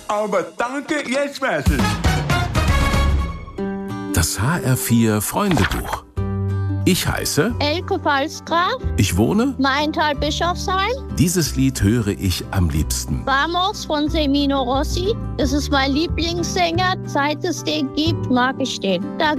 Aber danke, jetzt weiß ich. Das HR4 Freundebuch. Ich heiße Elke Pfalzgraf, Ich wohne. Maintal-Bischofsheim. Dieses Lied höre ich am liebsten. Vamos von Semino Rossi. Das ist mein Lieblingssänger. Seit es den gibt, mag ich den. Da